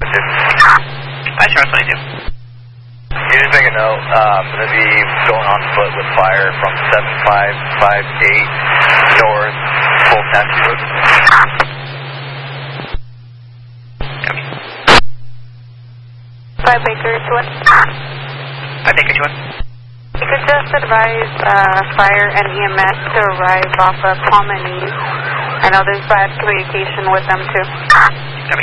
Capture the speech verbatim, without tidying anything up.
twenty-two. Hi, Charles twenty-two. You just make a note, uh, I'm going to be going on foot with fire from seven five five eight north, Full Taxi Road. Copy. five Baker to one. five Baker to one. You could just advise uh, fire and E M S to arrive off of Palmanese. I know there's bad communication with them too.